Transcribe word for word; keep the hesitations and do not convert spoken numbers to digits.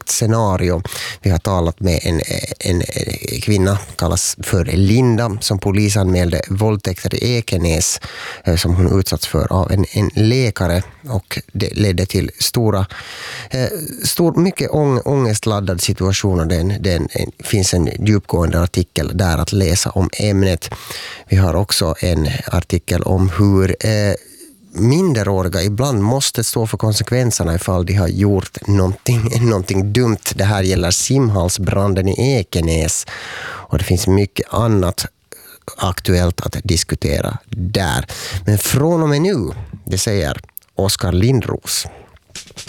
otäckt scenario. Vi har talat med en, en, en kvinna, kallas för Linda, som polisanmälde våldtäkter i Ekenäs som hon utsatts för av en, en läkare, och det ledde till stora eh, stor, mycket ång, ångestladdad situation, och den, den, en, finns en djupgående artikel där att läsa om ämnet. Vi har också en artikel om hur eh, minderåriga ibland måste stå för konsekvenserna ifall de har gjort någonting, någonting dumt. Det här gäller simhalsbranden i Ekenäs, och det finns mycket annat aktuellt att diskutera där. Men från och med nu, det säger Oskar Lindros.